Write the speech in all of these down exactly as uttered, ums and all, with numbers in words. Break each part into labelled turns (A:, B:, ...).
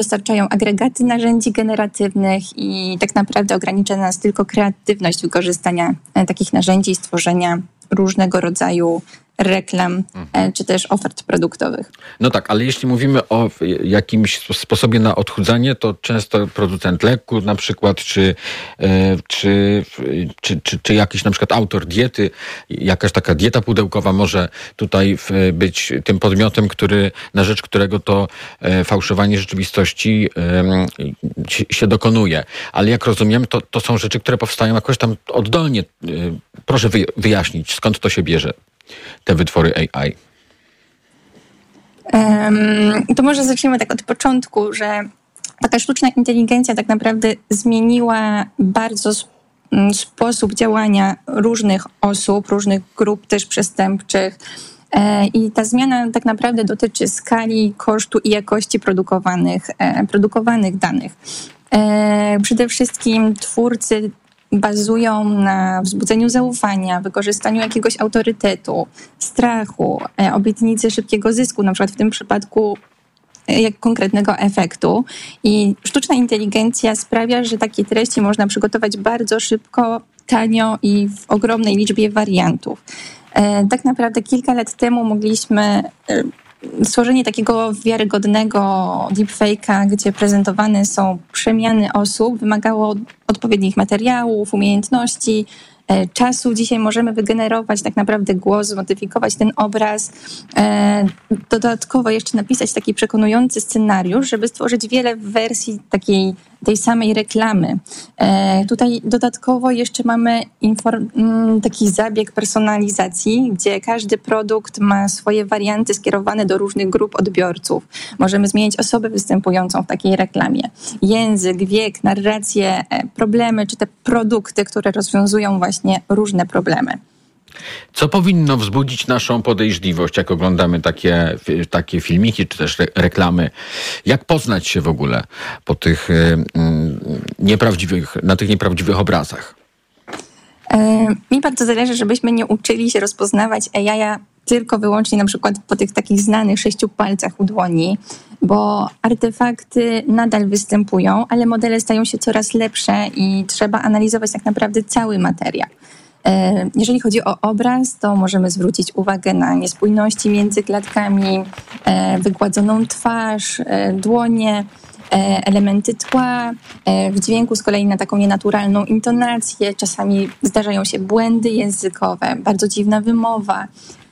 A: dostarczają agregaty narzędzi generatywnych i tak naprawdę ogranicza nas tylko kreatywność wykorzystania takich narzędzi i stworzenia różnego rodzaju reklam, mhm. czy też ofert produktowych.
B: No tak, ale jeśli mówimy o jakimś sposobie na odchudzanie, to często producent leku na przykład, czy, czy, czy, czy, czy jakiś na przykład autor diety, jakaś taka dieta pudełkowa może tutaj być tym podmiotem, który, na rzecz którego to fałszowanie rzeczywistości się dokonuje. Ale jak rozumiem, to, to są rzeczy, które powstają jakoś tam oddolnie. Proszę wyjaśnić, skąd to się bierze, te wytwory A I?
A: Um, to może zaczniemy tak od początku, że taka sztuczna inteligencja tak naprawdę zmieniła bardzo sp- sposób działania różnych osób, różnych grup też przestępczych. E, I ta zmiana tak naprawdę dotyczy skali, kosztu i jakości produkowanych, e, produkowanych danych. E, przede wszystkim twórcy bazują na wzbudzeniu zaufania, wykorzystaniu jakiegoś autorytetu, strachu, obietnicy szybkiego zysku, na przykład w tym przypadku jak konkretnego efektu. I sztuczna inteligencja sprawia, że takie treści można przygotować bardzo szybko, tanio i w ogromnej liczbie wariantów. Tak naprawdę kilka lat temu mogliśmy stworzenie takiego wiarygodnego deepfake'a, gdzie prezentowane są przemiany osób, wymagało odpowiednich materiałów, umiejętności, czasu. Dzisiaj możemy wygenerować tak naprawdę głos, zmodyfikować ten obraz, dodatkowo jeszcze napisać taki przekonujący scenariusz, żeby stworzyć wiele wersji takiej tej samej reklamy. Tutaj dodatkowo jeszcze mamy inform- taki zabieg personalizacji, gdzie każdy produkt ma swoje warianty skierowane do różnych grup odbiorców. Możemy zmienić osobę występującą w takiej reklamie. Język, wiek, narrację, problemy, czy te produkty, które rozwiązują właśnie różne problemy.
B: Co powinno wzbudzić naszą podejrzliwość, jak oglądamy takie, takie filmiki, czy też re- reklamy? Jak poznać się w ogóle po tych y, nieprawdziwych, na tych nieprawdziwych obrazach?
A: E, mi bardzo zależy, żebyśmy nie uczyli się rozpoznawać A I tylko wyłącznie na przykład po tych takich znanych sześciu palcach u dłoni, bo artefakty nadal występują, ale modele stają się coraz lepsze i trzeba analizować tak naprawdę cały materiał. Jeżeli chodzi o obraz, to możemy zwrócić uwagę na niespójności między klatkami, wygładzoną twarz, dłonie, elementy tła, w dźwięku z kolei na taką nienaturalną intonację. Czasami zdarzają się błędy językowe, bardzo dziwna wymowa.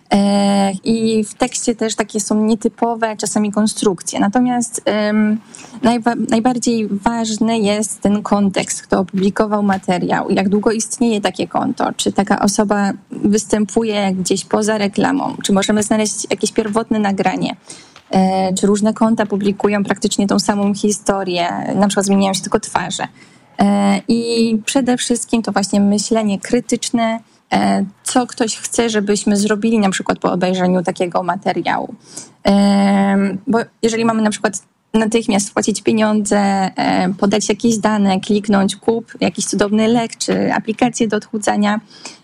A: I w tekście też takie są nietypowe czasami konstrukcje. Natomiast um, najwa- najbardziej ważny jest ten kontekst, kto opublikował materiał, jak długo istnieje takie konto, czy taka osoba występuje gdzieś poza reklamą, czy możemy znaleźć jakieś pierwotne nagranie, e, czy różne konta publikują praktycznie tą samą historię, na przykład zmieniają się tylko twarze. E, I przede wszystkim to właśnie myślenie krytyczne, co ktoś chce, żebyśmy zrobili na przykład po obejrzeniu takiego materiału. Bo jeżeli mamy na przykład natychmiast wpłacić pieniądze, podać jakieś dane, kliknąć kup, jakiś cudowny lek czy aplikację do odchudzania,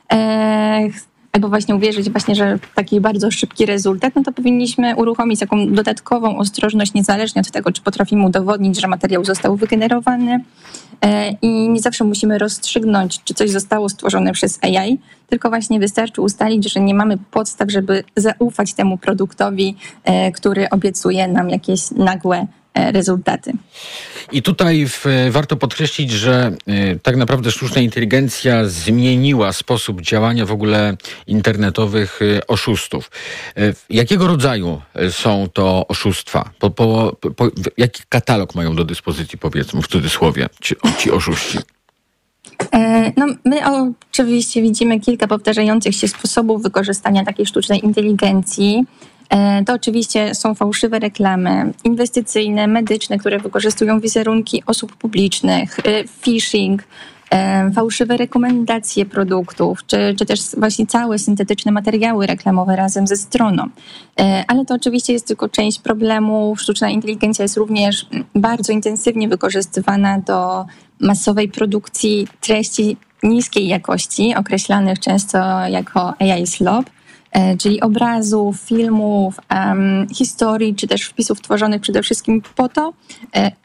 A: albo właśnie uwierzyć właśnie, że taki bardzo szybki rezultat, no to powinniśmy uruchomić taką dodatkową ostrożność niezależnie od tego, czy potrafimy udowodnić, że materiał został wygenerowany i nie zawsze musimy rozstrzygnąć, czy coś zostało stworzone przez A I, tylko właśnie wystarczy ustalić, że nie mamy podstaw, żeby zaufać temu produktowi, który obiecuje nam jakieś nagłe rezultaty.
B: I tutaj w, warto podkreślić, że y, tak naprawdę sztuczna inteligencja zmieniła sposób działania w ogóle internetowych y, oszustów. Y, jakiego rodzaju są to oszustwa? Po, po, po, jaki katalog mają do dyspozycji, powiedzmy, w cudzysłowie, ci, ci oszuści?
A: No, my oczywiście widzimy kilka powtarzających się sposobów wykorzystania takiej sztucznej inteligencji. To oczywiście są fałszywe reklamy inwestycyjne, medyczne, które wykorzystują wizerunki osób publicznych, phishing, fałszywe rekomendacje produktów, czy, czy też właśnie całe syntetyczne materiały reklamowe razem ze stroną. Ale to oczywiście jest tylko część problemu. Sztuczna inteligencja jest również bardzo intensywnie wykorzystywana do masowej produkcji treści niskiej jakości, określanych często jako A I slop. czyli obrazów, filmów, historii, czy też wpisów tworzonych przede wszystkim po to,